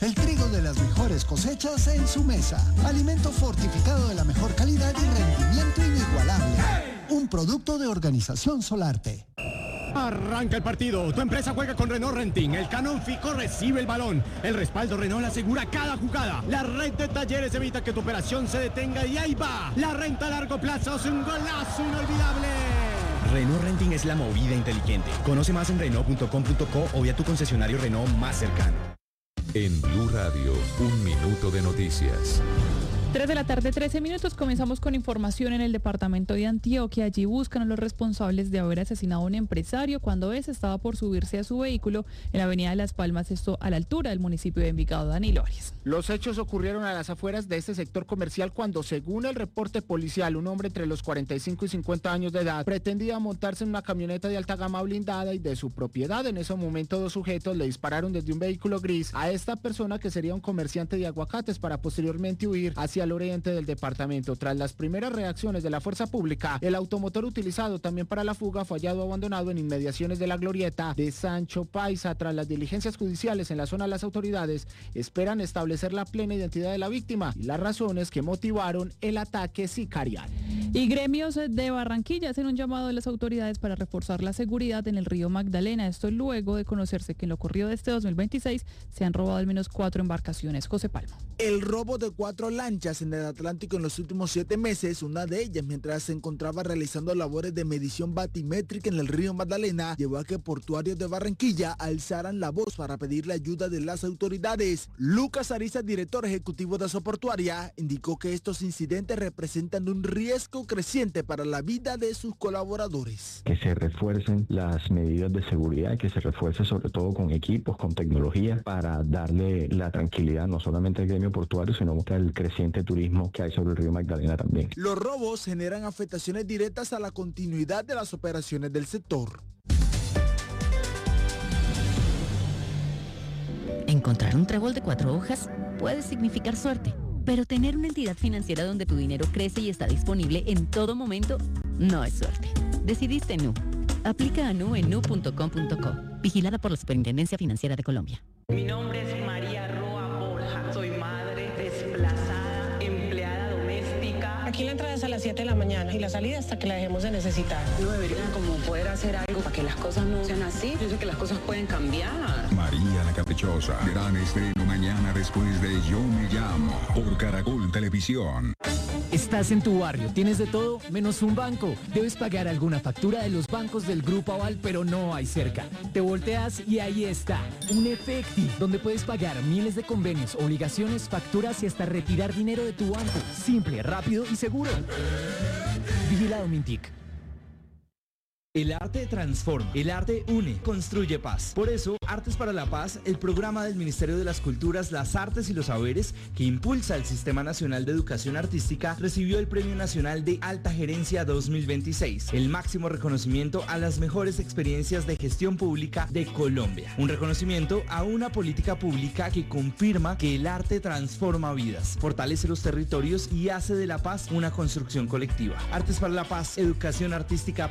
El trigo de las mejores cosechas en su mesa. Alimento fortificado de la mejor calidad y rendimiento inigualable. Un producto de Organización Solarte. Arranca el partido, tu empresa juega con Renault Renting, el Canon Fico recibe el balón, el respaldo Renault asegura cada jugada, la red de talleres evita que tu operación se detenga y ahí va, la renta a largo plazo es un golazo inolvidable. Renault Renting es la movida inteligente. Conoce más en Renault.com.co o vía tu concesionario Renault más cercano. En Blue Radio, un minuto de noticias. 3 de la tarde, 13 minutos. Comenzamos con información en el departamento de Antioquia. Allí buscan a los responsables de haber asesinado a un empresario cuando ese estaba por subirse a su vehículo en la avenida de Las Palmas, esto a la altura del municipio de Envigado. Danilo Arias. Los hechos ocurrieron a las afueras de este sector comercial cuando, según el reporte policial, un hombre entre los 45 y 50 años de edad pretendía montarse en una camioneta de alta gama blindada y de su propiedad. En ese momento, dos sujetos le dispararon desde un vehículo gris a esta persona que sería un comerciante de aguacates para posteriormente huir hacia el oriente del departamento. Tras las primeras reacciones de la fuerza pública, el automotor utilizado también para la fuga fue hallado abandonado en inmediaciones de la glorieta de Sancho Paisa. Tras las diligencias judiciales en la zona, las autoridades esperan establecer la plena identidad de la víctima y las razones que motivaron el ataque sicarial. Y gremios de Barranquilla hacen un llamado a las autoridades para reforzar la seguridad en el río Magdalena. Esto luego de conocerse que en lo ocurrido de este 2026 se han robado al menos 4 embarcaciones. José Palma. El robo de 4 lanchas en el Atlántico en los últimos 7 meses, una de ellas mientras se encontraba realizando labores de medición batimétrica en el río Magdalena, llevó a que portuarios de Barranquilla alzaran la voz para pedir la ayuda de las autoridades. Lucas Ariza, director ejecutivo de Asoportuaria, indicó que estos incidentes representan un riesgo creciente para la vida de sus colaboradores. Que se refuercen las medidas de seguridad, que se refuerce sobre todo con equipos, con tecnología, para darle la tranquilidad no solamente al gremio portuario, sino al creciente turismo que hay sobre el río Magdalena también. Los robos generan afectaciones directas a la continuidad de las operaciones del sector. Encontrar un trébol de 4 hojas puede significar suerte, pero tener una entidad financiera donde tu dinero crece y está disponible en todo momento no es suerte. Decidiste Nu. Aplica a Nu en nu.com.co. Vigilada por la Superintendencia Financiera de Colombia. Mi nombre es María Roa Borja. Soy madre, desplazada, empleada doméstica. Aquí la entrada es a las 7 de la mañana y la salida hasta que la dejemos de necesitar. No deberían como poder hacer algo para que las cosas no sean así. Pienso que las cosas pueden cambiar. María la Caprichosa. Gran estreno mañana después de Yo Me Llamo por Caracol Televisión. Estás en tu barrio, tienes de todo menos un banco. Debes pagar alguna factura de los bancos del Grupo Aval, pero no hay cerca. Te volteas y ahí está, un Efecti, donde puedes pagar miles de convenios, obligaciones, facturas y hasta retirar dinero de tu banco. Simple, rápido y seguro. Vigilado Mintic. El arte transforma, el arte une, construye paz. Por eso, Artes para la Paz, el programa del Ministerio de las Culturas, las Artes y los Saberes, que impulsa el Sistema Nacional de Educación Artística, recibió el Premio Nacional de Alta Gerencia 2026, el máximo reconocimiento a las mejores experiencias de gestión pública de Colombia. Un reconocimiento a una política pública que confirma que el arte transforma vidas, fortalece los territorios y hace de la paz una construcción colectiva. Artes para la Paz, educación artística